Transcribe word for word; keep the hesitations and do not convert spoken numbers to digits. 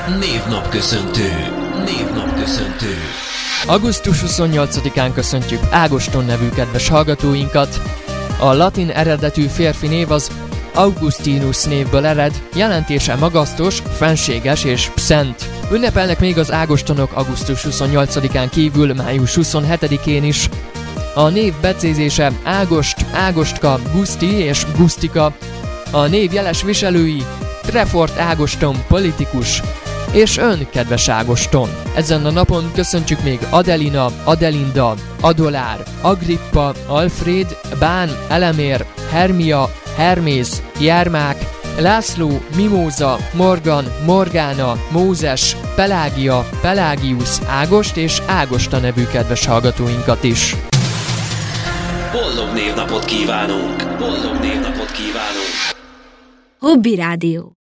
Névnap köszöntő. Névnap köszöntő. augusztus huszonnyolcadikán köszöntjük Ágoston nevű kedves hallgatóinkat. A latin eredetű férfi név az Augustinus névből ered, jelentése magasztos, fenséges és szent. Ünnepelnek még az ágostonok augusztus huszonnyolcadikán kívül május huszonhetedikén is. A név becézése Ágost, Ágostka, Guszti és Gusztika. A név jeles viselői Trefort Ágoston politikus, és ön, kedves Ágoston. Ezen a napon köszöntjük még Adelina, Adelinda, Adolár, Agrippa, Alfred, Bán, Elemér, Hermia, Hermész, Jermák, László, Mimóza, Morgan, Morgána, Mózes, Pelágia, Pelágius, Ágost és Ágosta nevű kedves hallgatóinkat is. Boldog névnapot kívánunk! Boldog névnapot kívánunk! Hobby Rádió.